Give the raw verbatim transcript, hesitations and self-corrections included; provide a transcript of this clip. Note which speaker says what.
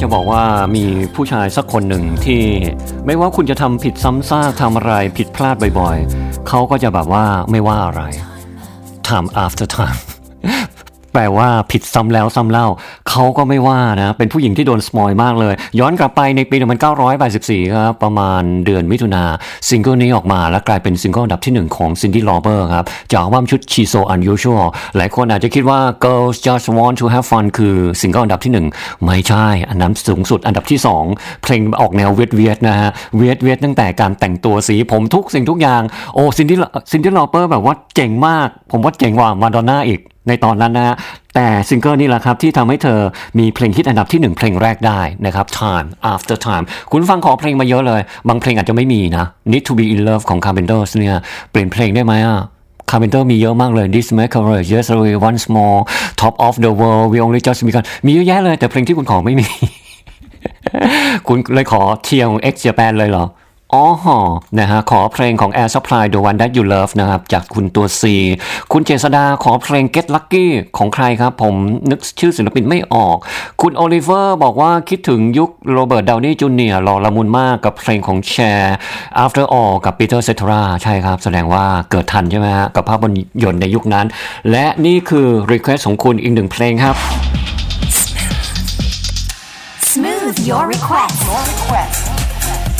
Speaker 1: จะบอกว่ามีผู้ชายสักคนหนึ่งที่ไม่ว่าคุณจะทำผิดซ้ำซากทำอะไรผิดพลาดบ่อยๆเขาก็จะแบบว่าไม่ว่าอะไร time after time แปลว่าผิดซ้ำแล้วซ้ำเล่าเขาก็ไม่ว่านะเป็นผู้หญิงที่โดนสปอยมากเลยย้อนกลับไปในปีหนึ่งพันเก้าร้อยแปดสิบสี่ครับประมาณเดือนมิถุนาซิงเกิลนี้ออกมาและกลายเป็นซิงเกิลอันดับที่หนึ่งของ Cyndi Lauper ครับจากอัลบั้มชุด She's So Unusual หลายคนอาจจะคิดว่า Girls Just Want to Have Fun คือซิงเกิลอันดับที่หนึ่งไม่ใช่อันนั้นสูงสุดอันดับที่สองเพลงออกแนวเวียดเวียดนะฮะเวียดเวียดตั้งแต่การแต่งตัวสีผมทุกสิ่งทุกอย่างโอ้ Cyndi Cyndi Lauper แบบว่าเจ๋งมากผมว่าเจ๋งกว่ามาดอนน่าอีกในตอนนั้นนะแต่ซิงเกิลนี้แหละครับที่ทำให้เธอมีเพลงฮิตอันดับที่หนึ่งเพลงแรกได้นะครับ Time After Time คุณฟังขอเพลงมาเยอะเลยบางเพลงอาจจะไม่มีนะ Need to be in love ของ Carpenters เนี่ยเปลี่ยนเพลงได้ไหมอ่ะ Carpenter มีเยอะมากเลย This Make Coverage Yesterday Once More Top of the World We Only Just Begun มีเยอะแยะเลยแต่เพลงที่คุณขอไม่มี คุณเลยขอเที่ยว X Japan เลยเหรออ๋อหอนะฮะขอเพลงของ Air Supply The One That You Love นะครับจากคุณตัว C คุณเจษดาขอเพลง Get Lucky ของใครครับผมนึกชื่อศิลปินไม่ออกคุณโอลิเวอร์บอกว่าคิดถึงยุคโรเบิร์ตดาวนี่จูเนียร์หล่อละมุนมากกับเพลงของ Cher After All กับ Peter Cetera ใช่ครับแสดงว่าเกิดทันใช่ไหมฮะกับภาพยนตร์ในยุคนั้นและนี่คือ Request ของคุณอีกหนึ่งเพลงครับ
Speaker 2: Smooth your request. Your request.